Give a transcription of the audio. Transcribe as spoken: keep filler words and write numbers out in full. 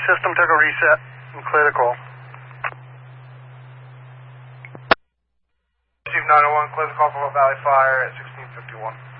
System took a reset and clear the call. Chief nine oh one, clear the call for Valley Fire at sixteen fifty-one.